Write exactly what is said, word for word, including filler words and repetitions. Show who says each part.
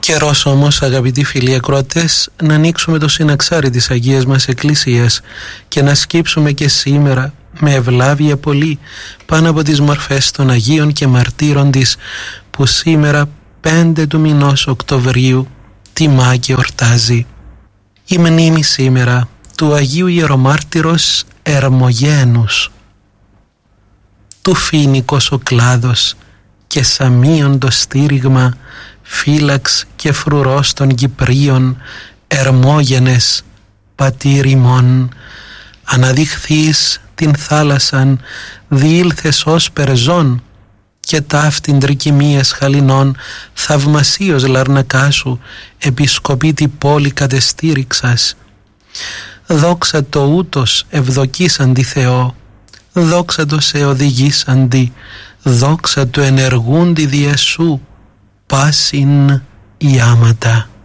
Speaker 1: Καιρός όμως, αγαπητοί φίλοι ακροατές, να ανοίξουμε το συναξάρι της Αγίας μας Εκκλησίας και να σκύψουμε και σήμερα με ευλάβεια πολύ πάνω από τις μορφές των Αγίων και Μαρτύρων της, που σήμερα πέντε του μηνός Οκτωβρίου τιμά και ορτάζει. Η μνήμη σήμερα του Αγίου Ιερομάρτυρος Ερμογένους, του φοίνικος ο κλάδος και σαμίον το στήριγμα, φύλαξ και φρουρός των Κυπρίων, Ερμόγενες πατήρ ημών, αναδειχθείς την θάλασσαν, διήλθες ως περζόν, και ταύτην τρικυμίας χαλινών, θαυμασίως λαρνακά σου, επισκοπήτη πόλη κατεστήριξας. Δόξα το ούτως ευδοκίσαντι Θεό, δόξα το σε οδηγήσαντι, δόξα το ενεργούντι διεσού, πάσιν ιάματα.